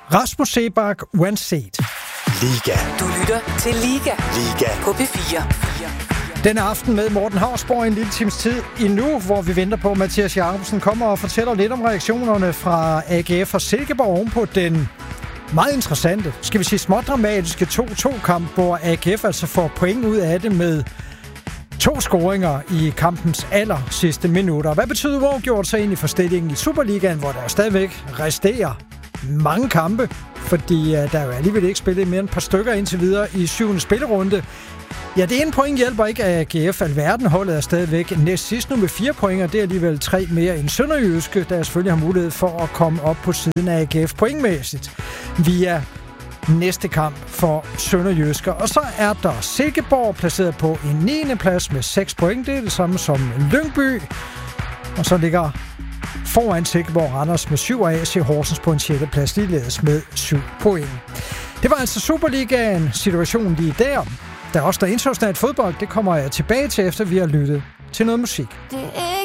Rasmus Seebach, uanset. Liga. Du lytter til Liga. Liga. På P4. Denne aften med Morten Hausborg en lille times tid endnu, hvor vi venter på, at Mathias Jacobsen kommer og fortæller lidt om reaktionerne fra AGF og Silkeborg ovenpå den meget interessante, skal vi sige smådramatiske 2-2-kamp, hvor AGF altså får point ud af det med 2 scoringer i kampens aller sidste minutter. Hvad betyder uafgjort så egentlig for stillingen i Superligaen, hvor der stadigvæk resterer mange kampe, fordi der jo alligevel ikke spillet mere end et par stykker indtil videre i 7. spillerunde. Ja, det ene point hjælper ikke af AGF. Alverden holdet er stadigvæk næst sidst nu med 4 point, og det er alligevel 3 mere end Sønderjyske, der selvfølgelig har mulighed for at komme op på siden af AGF pointmæssigt via næste kamp for Sønderjyske. Og så er der Silkeborg placeret på en 9. plads med 6 point. Det er det samme som Lyngby. Og så ligger foran Silkeborg Randers med 7 og AC Horsens på en 6. plads, ligeledes med 7 point. Det var altså Superligaen situationen lige der. Der er også der internationalt fodbold. Det kommer jeg tilbage til, efter vi har lyttet til noget musik. Det er